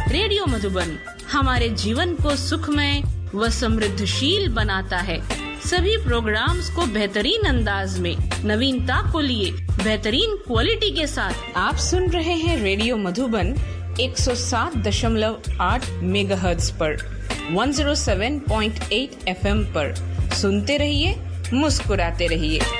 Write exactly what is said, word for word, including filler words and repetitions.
Radio Madhuban हमारे जीवन को सुखमय व समृद्धशील बनाता है। सभी प्रोग्राम्स को बेहतरीन अंदाज में नवीनता को लिए बेहतरीन क्वालिटी के साथ आप सुन रहे हैं रेडियो मधुबन एक सौ सात दशमलव आठ मेगाहर्ट्ज पर, एक सौ सात पॉइंट आठ एफएम पर। सुनते रहिए, मुस्कुराते रहिए।